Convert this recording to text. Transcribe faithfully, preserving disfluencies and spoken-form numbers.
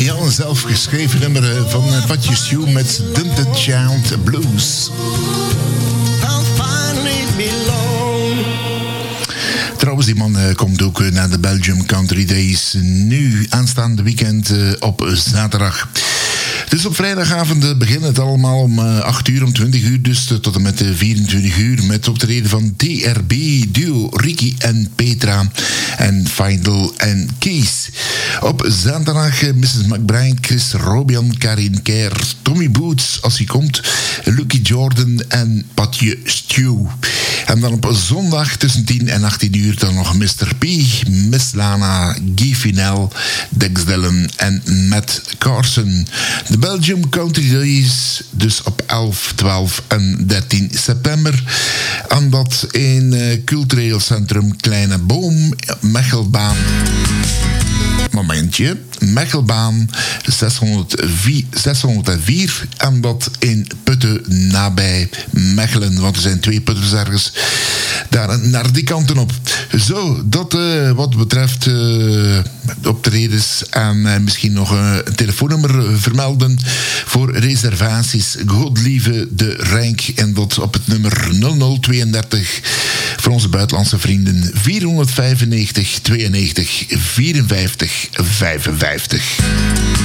Ja, een zelfgeschreven nummer van Patty Stew met Dumped Child Blues. Trouwens, die man uh, komt ook uh, naar de Belgium Country Days nu aanstaande weekend uh, op zaterdag. Dus op vrijdagavond beginnen het allemaal om uh, acht uur, om twintig uur, dus uh, tot en met uh, vierentwintig uur met optreden van D R B, Duo, Ricky en Petra en Findel en Kees. Op zaterdag uh, missus McBride, Chris Robian, Karin Kerr, Tommy Boots als hij komt, Lucky Jordan en Patje Stew. En dan op zondag tussen tien en achttien uur dan nog mister P, Miss Lana, Guy Finel, Dex Dillon en Matt Carson. De Belgium Country Days, dus op elf, twaalf en dertien september. En dat in uh, Cultureel Centrum Kleine Boom, Mechelbaan. Momentje, Mechelbaan zeshonderdvier, zeshonderdvier en dat in Putten nabij Mechelen, want er zijn twee putters ergens daar naar die kanten op. Zo, dat uh, wat betreft uh, optredens en uh, misschien nog uh, een telefoonnummer vermelden voor reservaties. Godlieve de Rijk en dat op het nummer nul nul tweeëndertig voor onze buitenlandse vrienden vierhonderdvijfennegentig tweeënnegentig vierenvijftig vijfenvijftig.